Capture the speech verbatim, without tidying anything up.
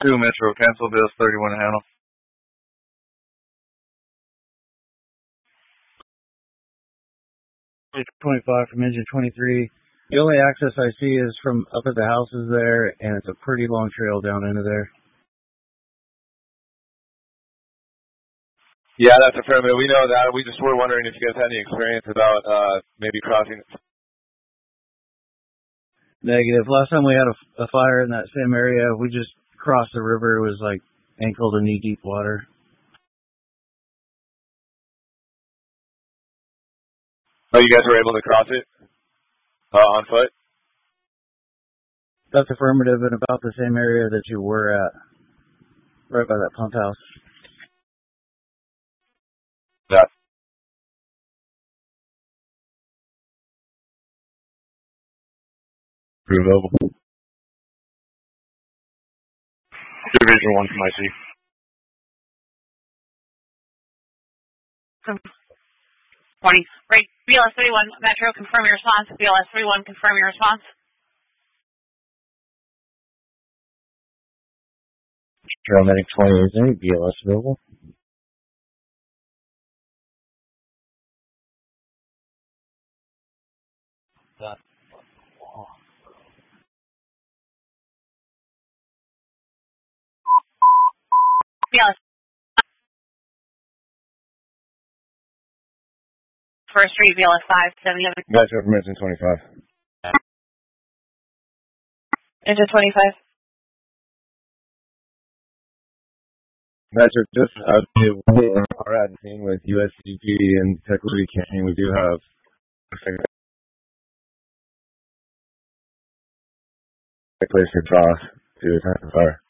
Two Metro, cancel B L S thirty-one handle. twenty-five from engine twenty-three. The only access I see is from up at the houses there, and it's a pretty long trail down into there. Yeah, that's affirmative. We know that. We just were wondering if you guys had any experience about uh, maybe crossing. Negative. Last time we had a, a fire in that same area, we just crossed the river. It was like ankle to knee deep water. Oh, you guys were able to cross it uh, on foot? That's affirmative, and about the same area that you were at, right by that pump house. Yeah. Available. Division one from I C. Morning. Right, B L S thirty-one, Metro, confirm your response. B L S thirty-one, confirm your response. Paramedic twenty-eight, B L S available. That. Oh. B L S. First Street, B L S five, seven, Metro from engine twenty-five. Engine twenty-five. Metro, just uh, we are at the scene with U S C P and Technology Canyon. We do have a place to cross to attack the fire.